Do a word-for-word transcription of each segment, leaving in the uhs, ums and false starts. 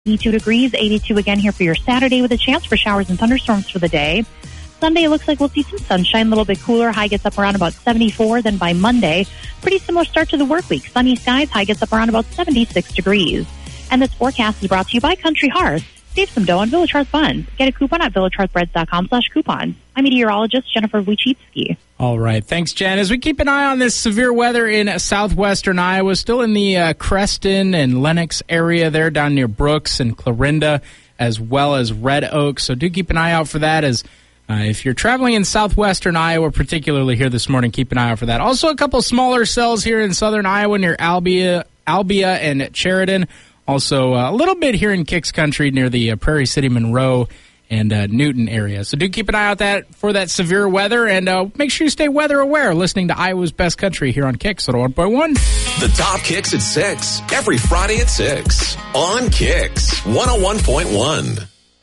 eighty-two degrees, eighty-two again here for your Saturday with a chance for showers and thunderstorms for the day. Sunday, it looks like we'll see some sunshine, a little bit cooler. High gets up around about seventy-four. Then by Monday, pretty similar start to the work week. Sunny skies, high gets up around about seventy-six degrees. And this forecast is brought to you by Country Hearth. Save some dough on Village Hearth buns. Get a coupon at village hearth breads dot com slash coupons. I'm meteorologist Jennifer Wojcicki. All right. Thanks, Jen. As we keep an eye on this severe weather in southwestern Iowa, still in the uh, Creston and Lennox area there down near Brooks and Clarinda, as well as Red Oak. So do keep an eye out for that as uh, if you're traveling in southwestern Iowa, particularly here this morning, keep an eye out for that. Also, a couple smaller cells here in southern Iowa near Albia, Albia and Sheridan. Also, uh, a little bit here in Kicks Country near the uh, Prairie City, Monroe, and uh, Newton area. So do keep an eye out that for that severe weather, and uh, make sure you stay weather aware listening to Iowa's Best Country here on Kicks at one point one. The top Kicks at six, every Friday at six on Kicks one oh one point one.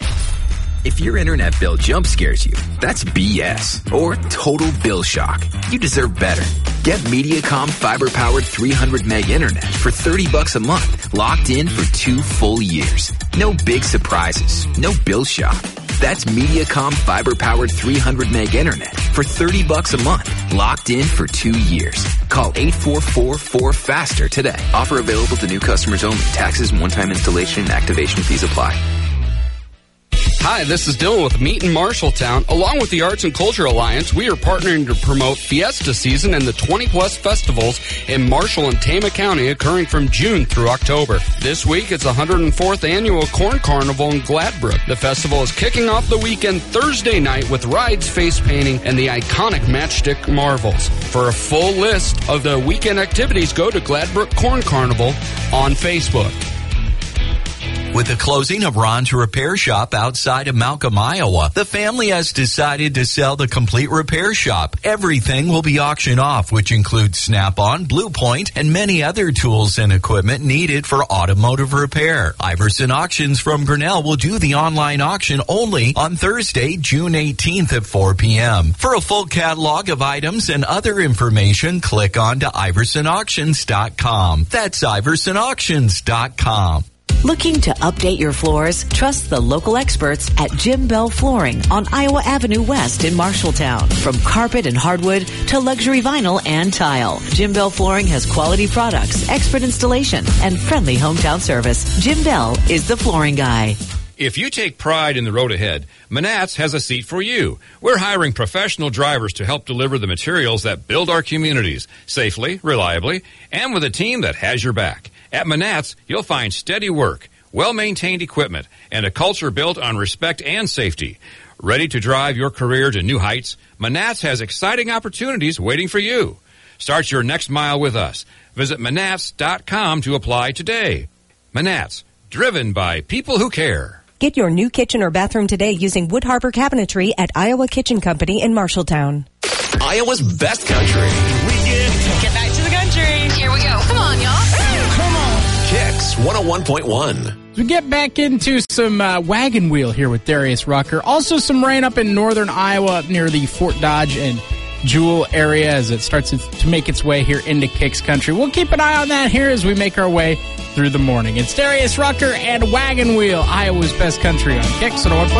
If your internet bill jump scares you, that's B S or total bill shock. You deserve better. Get Mediacom fiber-powered three hundred meg internet for thirty bucks a month, locked in for two full years. No big surprises, no bill shock. That's Mediacom fiber-powered three hundred meg internet for thirty bucks a month, locked in for two years. Call eight four four four FASTER today. Offer available to new customers only. Taxes and one-time installation and activation fees apply. Hi, this is Dylan with Meet in Marshalltown. Along with the Arts and Culture Alliance, we are partnering to promote Fiesta season and the twenty-plus festivals in Marshall and Tama County occurring from June through October. This week, it's the one hundred fourth Annual Corn Carnival in Gladbrook. The festival is kicking off the weekend Thursday night with rides, face painting, and the iconic Matchstick Marvels. For a full list of the weekend activities, go to Gladbrook Corn Carnival on Facebook. With the closing of Ron's Repair Shop outside of Malcolm, Iowa, the family has decided to sell the complete repair shop. Everything will be auctioned off, which includes Snap-on, Blue Point, and many other tools and equipment needed for automotive repair. Iverson Auctions from Grinnell will do the online auction only on Thursday, June eighteenth at four p.m. For a full catalog of items and other information, click on to iverson auctions dot com. That's iverson auctions dot com. Looking to update your floors? Trust the local experts at Jim Bell Flooring on Iowa Avenue West in Marshalltown. From carpet and hardwood to luxury vinyl and tile, Jim Bell Flooring has quality products, expert installation, and friendly hometown service. Jim Bell is the flooring guy. If you take pride in the road ahead, Manats has a seat for you. We're hiring professional drivers to help deliver the materials that build our communities safely, reliably, and with a team that has your back. At Manats, you'll find steady work, well-maintained equipment, and a culture built on respect and safety. Ready to drive your career to new heights? Manats has exciting opportunities waiting for you. Start your next mile with us. Visit manats dot com to apply today. Manats, driven by people who care. Get your new kitchen or bathroom today using Wood Harbor Cabinetry at Iowa Kitchen Company in Marshalltown. Iowa's Best Country. Get back to the country. Here we go. Come on, y'all. Come on. Kicks one oh one point one. We get back into some uh, wagon wheel here with Darius Rucker. Also some rain up in northern Iowa up near the Fort Dodge and Jewel area as it starts to make its way here into Kicks Country. We'll keep an eye on that here as we make our way through the morning. It's Darius Rucker and Wagon Wheel, Iowa's Best Country on Kicks one oh one point one.